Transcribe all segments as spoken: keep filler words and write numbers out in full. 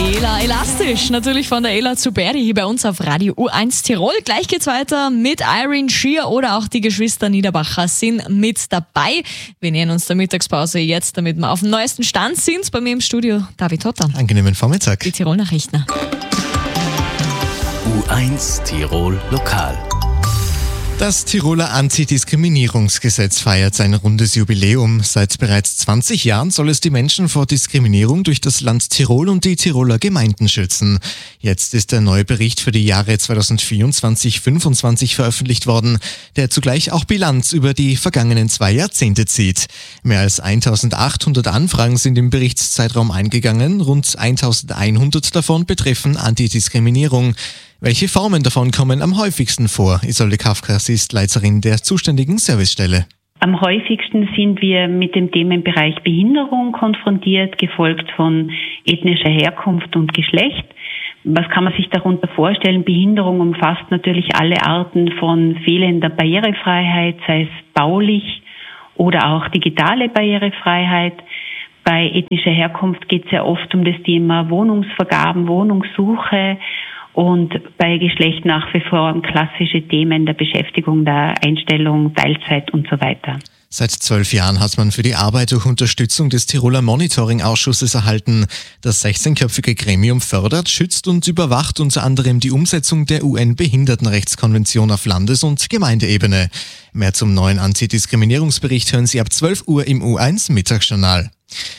Ela Elastisch, natürlich von der Ela zu Berdi hier bei uns auf Radio U eins Tirol. Gleich geht's weiter mit Irene Shear oder auch die Geschwister Niederbacher sind mit dabei. Wir nähern uns der Mittagspause jetzt, damit wir auf dem neuesten Stand sind. Bei mir im Studio David Hotter. Angenehmen Vormittag. Die Tirol-Nachrichten. U eins Tirol Lokal. Das Tiroler Antidiskriminierungsgesetz feiert sein rundes Jubiläum. Seit bereits zwanzig Jahren soll es die Menschen vor Diskriminierung durch das Land Tirol und die Tiroler Gemeinden schützen. Jetzt ist der neue Bericht für die Jahre zweitausendvierundzwanzig fünfundzwanzig veröffentlicht worden, der zugleich auch Bilanz über die vergangenen zwei Jahrzehnte zieht. Mehr als eintausendachthundert Anfragen sind im Berichtszeitraum eingegangen, rund eintausendeinhundert davon betreffen Antidiskriminierung. Welche Formen davon kommen am häufigsten vor? Isolde Kafkas ist Leiterin der zuständigen Servicestelle. Am häufigsten sind wir mit dem Themenbereich Behinderung konfrontiert, gefolgt von ethnischer Herkunft und Geschlecht. Was kann man sich darunter vorstellen? Behinderung umfasst natürlich alle Arten von fehlender Barrierefreiheit, sei es baulich oder auch digitale Barrierefreiheit. Bei ethnischer Herkunft geht es ja oft um das Thema Wohnungsvergaben, Wohnungssuche. Und bei Geschlecht nach wie vor um klassische Themen der Beschäftigung, der Einstellung, Teilzeit und so weiter. Seit zwölf Jahren hat man für die Arbeit durch Unterstützung des Tiroler Monitoring-Ausschusses erhalten. Das sechzehnköpfige Gremium fördert, schützt und überwacht unter anderem die Umsetzung der U N-Behindertenrechtskonvention auf Landes- und Gemeindeebene. Mehr zum neuen Antidiskriminierungsbericht hören Sie ab zwölf Uhr im U eins Mittagsjournal.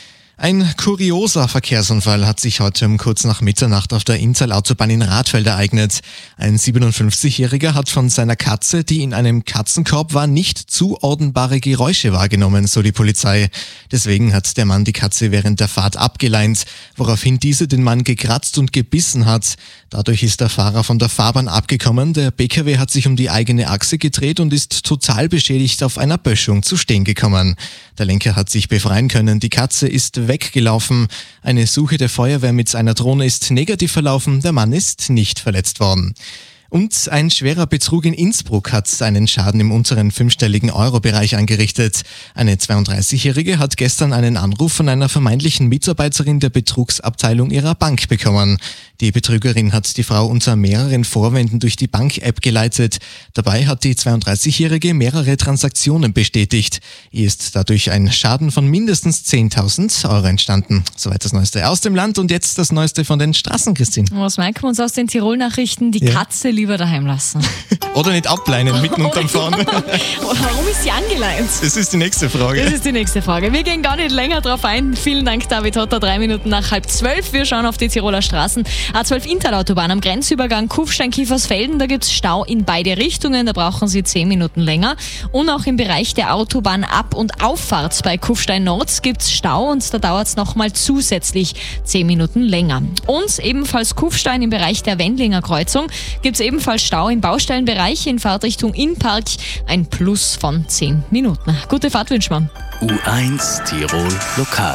Ein kurioser Verkehrsunfall hat sich heute um kurz nach Mitternacht auf der Inntal-Autobahn in Radfeld ereignet. Ein siebenundfünfzigjähriger hat von seiner Katze, die in einem Katzenkorb war, nicht zuordnbare Geräusche wahrgenommen, so die Polizei. Deswegen hat der Mann die Katze während der Fahrt abgeleint, woraufhin diese den Mann gekratzt und gebissen hat. Dadurch ist der Fahrer von der Fahrbahn abgekommen. Der B K W hat sich um die eigene Achse gedreht und ist total beschädigt auf einer Böschung zu stehen gekommen. Der Lenker hat sich befreien können. Die Katze ist weggelaufen. Eine Suche der Feuerwehr mit einer Drohne ist negativ verlaufen. Der Mann ist nicht verletzt worden. Und ein schwerer Betrug in Innsbruck hat einen Schaden im unteren fünfstelligen Euro-Bereich angerichtet. Eine zweiunddreißigjährige hat gestern einen Anruf von einer vermeintlichen Mitarbeiterin der Betrugsabteilung ihrer Bank bekommen. Die Betrügerin hat die Frau unter mehreren Vorwänden durch die Bank-App geleitet. Dabei hat die zweiunddreißigjährige mehrere Transaktionen bestätigt. Ihr ist dadurch ein Schaden von mindestens zehntausend Euro entstanden. Soweit das Neueste aus dem Land und jetzt das Neueste von den Straßen, Christine. Was merken wir uns aus den Tirol-Nachrichten? Die Ja. Katze lieber daheim lassen. Oder nicht ableinen, mitten unterm Fahren. Warum ist sie angeleint? Das ist die nächste Frage. Das ist die nächste Frage. Wir gehen gar nicht länger drauf ein. Vielen Dank, David Hotter. Drei Minuten nach halb zwölf. Wir schauen auf die Tiroler Straßen. A zwölf Inntal-Autobahn am Grenzübergang Kufstein-Kiefersfelden. Da gibt's Stau in beide Richtungen. Da brauchen Sie zehn Minuten länger. Und auch im Bereich der Autobahn Ab- und Auffahrt bei Kufstein Nord gibt's Stau und da dauert's nochmal zusätzlich zehn Minuten länger. Und ebenfalls Kufstein im Bereich der Wendlinger Kreuzung gibt's ebenfalls Stau im Baustellenbereich in Fahrtrichtung Innpark. Ein Plus von zehn Minuten. Gute Fahrt wünschen wir. U eins Tirol Lokal.